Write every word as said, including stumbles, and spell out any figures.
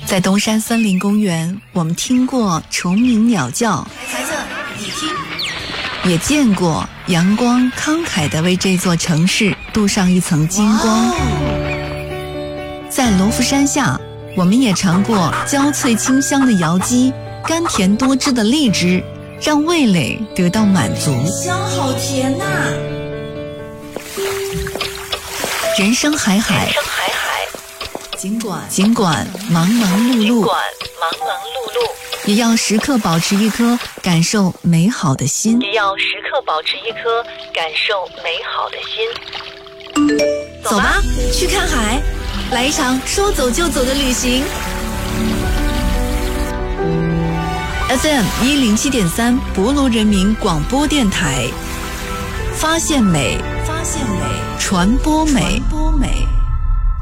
在东山森林公园，我们听过虫鸣鸟叫， 孩子，你听， 也见过阳光慷慨地为这座城市镀上一层金光。在罗浮山下，我们也尝过焦脆清香的瑶姬，甘甜多汁的荔枝，让味蕾得到满足。 香好甜呐、啊！ 人生海海， 人生海海， 尽管尽管忙忙碌碌， 尽管忙忙碌碌， 也要时刻保持一颗感受美好的心， 也要时刻保持一颗感受美好的心。 走吧，去看海，来一场说走就走的旅行。F M 一零七点三，博罗人民广播电台，发现美， 发现美， 传播美， 传播美。